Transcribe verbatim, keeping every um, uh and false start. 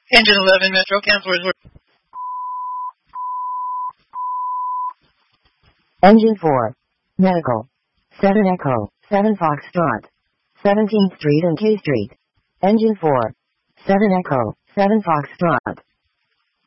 Engine eleven, Metro, cancel report. Engine four. Medical. seven Echo, seven Foxtrot. seventeenth Street and K Street. Engine four. seven Echo, seven Foxtrot.